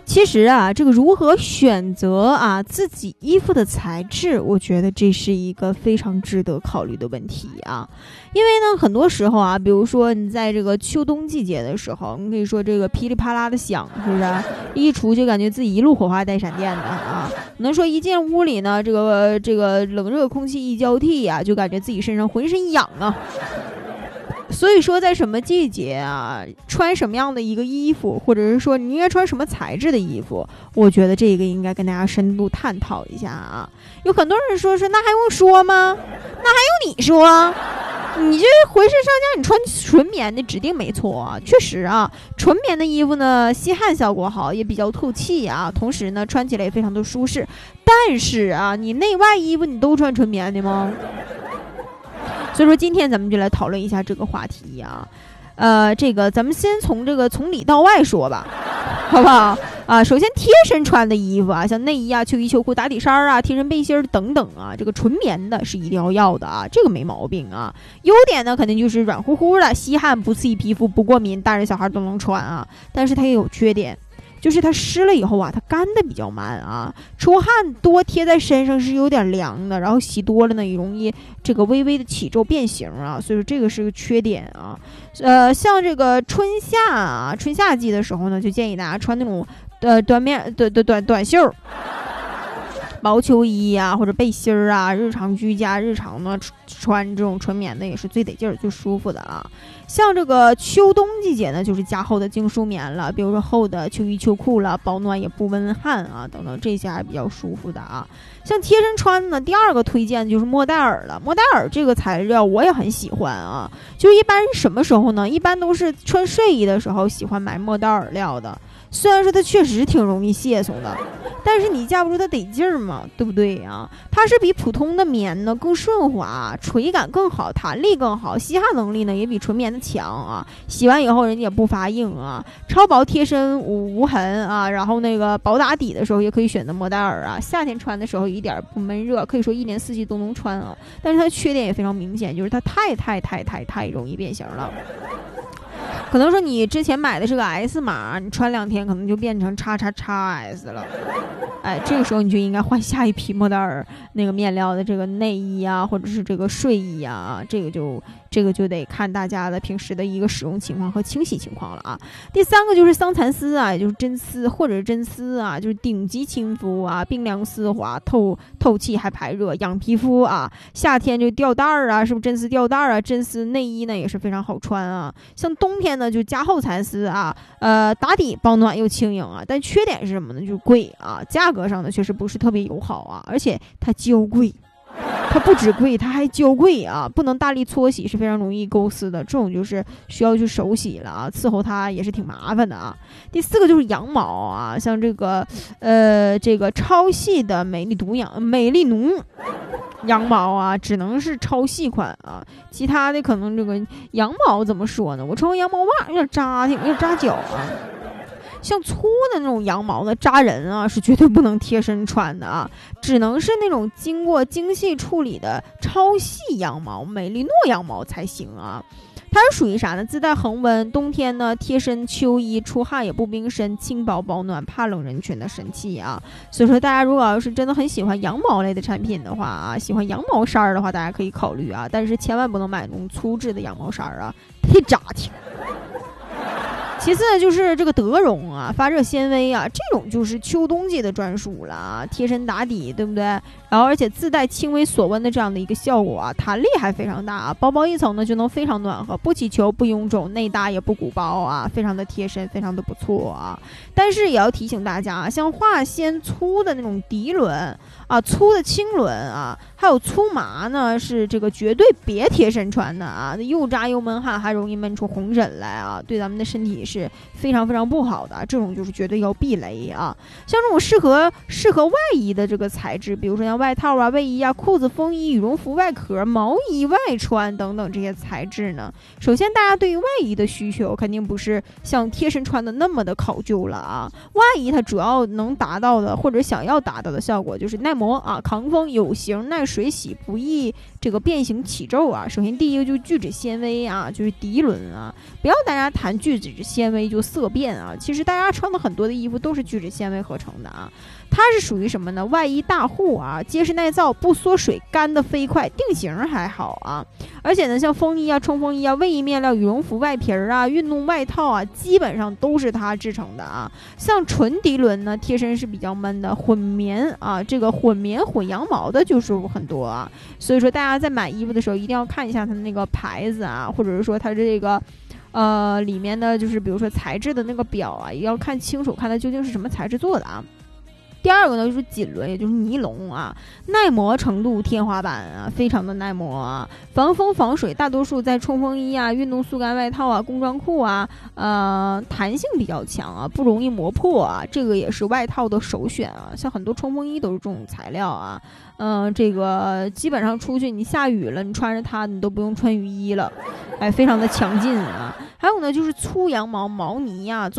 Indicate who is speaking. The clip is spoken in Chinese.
Speaker 1: 其实啊，这个如何选择啊自己衣服的材质，我觉得这是一个非常值得考虑的问题啊。因为呢，很多时候啊，比如说你在这个秋冬季节的时候，你可以说这个噼里啪啦的响，是不是？一出就感觉自己一路火花带闪电的啊。能说一进屋里呢，这个冷热空气一交替啊，就感觉自己身上浑身痒啊。所以说在什么季节啊，穿什么样的一个衣服，或者是说你应该穿什么材质的衣服，我觉得这个应该跟大家深度探讨一下啊。有很多人说那还用说吗？那还用你说？你这浑身上下你穿纯棉的指定没错啊。确实啊，纯棉的衣服呢吸汗效果好，也比较透气啊，同时呢穿起来也非常的舒适。但是啊，你内外衣服你都穿纯棉的吗？所以说今天咱们就来讨论一下这个话题啊。这个咱们先从里到外说吧，好不好啊？首先贴身穿的衣服啊，像内衣啊、秋衣、秋裤、打底衫啊、贴身背心等等啊，这个纯棉的是一定要的啊，这个没毛病啊。优点呢，肯定就是软乎乎的，吸汗不刺激皮肤，不过敏，大人小孩都能穿啊。但是它也有缺点。就是它湿了以后啊，它干的比较慢啊，出汗多贴在身上是有点凉的，然后洗多了呢也容易这个微微的起皱变形啊，所以说这个是个缺点啊。像这个春夏季的时候呢，就建议大家穿那种短袖。毛秋衣啊，或者背心儿啊，日常居家日常呢穿这种纯棉的也是最得劲儿、最舒服的啊。像这个秋冬季节呢，就是加厚的精梳棉了，比如说厚的秋衣秋裤了，保暖也不温汗啊，等等，这些还比较舒服的啊。像贴身穿呢，第二个推荐就是莫代尔了。莫代尔这个材料我也很喜欢啊，就是一般什么时候呢？一般都是穿睡衣的时候喜欢买莫代尔料的。虽然说它确实挺容易泄松的，但是你架不住它得劲儿嘛，对不对啊？它是比普通的棉呢更顺滑，垂感更好，弹力更好，吸汗能力呢也比纯棉的强啊。洗完以后人家也不发硬啊，超薄贴身无痕啊。然后那个薄打底的时候也可以选择莫代尔啊，夏天穿的时候一点不闷热，可以说一年四季都能穿啊。但是它的缺点也非常明显，就是它太容易变形了。可能说你之前买的是个 S 码，你穿2天可能就变成XXS 了。哎，这个时候你就应该换下一批莫代尔那个面料的这个内衣啊，或者是这个睡衣啊，这个就得看大家的平时的一个使用情况和清洗情况了啊。第三个就是桑蚕丝啊，也就是真丝或者是真丝啊，就是顶级亲肤啊，冰凉丝滑，透气还排热，养皮肤啊。夏天就吊带儿啊，是不是真丝吊带儿啊？真丝内衣呢也是非常好穿啊。像冬天呢就加厚蚕丝啊，打底保暖又轻盈啊。但缺点是什么呢？就是贵啊，价格上呢确实不是特别友好啊，而且它娇贵。它不止贵，它还娇贵啊！不能大力搓洗是非常容易勾丝的，这种就是需要去手洗了啊，伺候它也是挺麻烦的啊。第四个就是羊毛啊，像这个超细的美丽奴羊毛啊，只能是超细款啊，其他的可能这个羊毛怎么说呢？我穿过羊毛袜有点扎脚啊。像粗的那种羊毛的扎人啊，是绝对不能贴身穿的啊，只能是那种经过精细处理的超细羊毛、美丽诺羊毛才行啊。它是属于啥呢？自带恒温，冬天呢贴身秋衣，出汗也不冰身，轻薄保暖，怕冷人群的神器啊。所以说大家如果要是真的很喜欢羊毛类的产品的话啊，喜欢羊毛衫的话，大家可以考虑啊，但是千万不能买那种粗制的羊毛衫啊，忒扎挺。其次呢，就是这个德绒啊，发热纤维啊，这种就是秋冬季的专属了啊，贴身打底，对不对？然后而且自带轻微锁温的这样的一个效果啊，弹力还非常大啊，薄薄一层呢就能非常暖和，不起球不臃肿，内搭也不鼓包啊，非常的贴身，非常的不错啊。但是也要提醒大家，像化纤粗的那种涤纶啊，粗的轻纶啊，还有粗麻呢，是这个绝对别贴身穿的啊，又扎又闷汗，还容易闷出红疹来啊，对咱们的身体是非常非常不好的，这种就是绝对要避雷啊。像这种适合外衣的这个材质，比如说像外套啊、卫衣啊、裤子、风衣、羽绒服外壳、毛衣外穿等等这些材质呢，首先大家对于外衣的需求肯定不是像贴身穿的那么的考究了啊。外衣它主要能达到的或者想要达到的效果就是耐磨啊、抗风、有型、耐水洗、不易这个变形起皱啊。首先第一个就是聚酯纤维啊，就是涤纶啊，不要大家谈聚酯纤纤维就色变啊。其实大家穿的很多的衣服都是聚酯纤维合成的啊。它是属于什么呢？外衣大护啊，结实耐造，不缩水，干得飞快，定型还好啊。而且呢，像风衣啊、冲锋衣啊、卫衣面料、羽绒服外皮啊、运动外套啊，基本上都是它制成的啊。像纯涤纶呢，贴身是比较闷的，混棉啊，这个混棉混羊毛的就是很多啊。所以说，大家在买衣服的时候一定要看一下它的那个牌子啊，或者是说它这个。里面的就是比如说材质的那个表啊，也要看清楚，看它究竟是什么材质做的啊。第二个呢就是锦纶，也就是尼龙啊，耐磨程度天花板啊，非常的耐磨啊，防风防水，大多数在冲锋衣啊、运动速干外套啊、工装裤啊，弹性比较强啊，不容易磨破啊，这个也是外套的首选啊。像很多冲锋衣都是这种材料啊，这个基本上出去你下雨了，你穿着它你都不用穿雨衣了，哎，非常的强劲啊。还有呢就是粗羊毛毛呢啊。